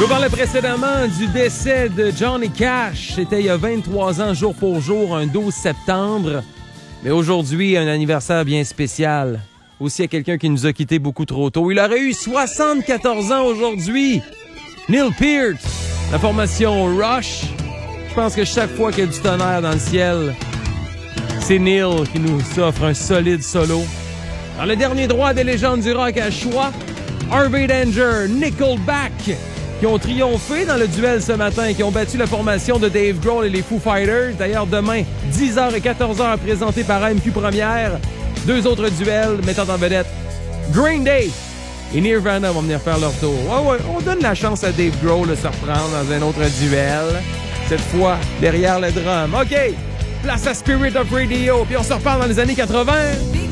vous parlais précédemment du décès de Johnny Cash. C'était il y a 23 ans, jour pour jour, un 12 septembre. Mais aujourd'hui, un anniversaire bien spécial. Aussi à quelqu'un qui nous a quittés beaucoup trop tôt. Il aurait eu 74 ans aujourd'hui. Neil Peart, la formation Rush. Je pense que chaque fois qu'il y a du tonnerre dans le ciel, c'est Neil qui nous offre un solide solo. Dans le dernier droit des légendes du rock à choix, Harvey Danger, Nickelback, qui ont triomphé dans le duel ce matin et qui ont battu la formation de Dave Grohl et les Foo Fighters. D'ailleurs, demain, 10h et 14h, présenté par AMQ Première. Deux autres duels mettant en vedette Green Day et Nirvana vont venir faire leur tour. Ouais, on donne la chance à Dave Grohl de se reprendre dans un autre duel. Cette fois, derrière le drum. OK, place à Spirit of Radio, puis on se reparle dans les années 80.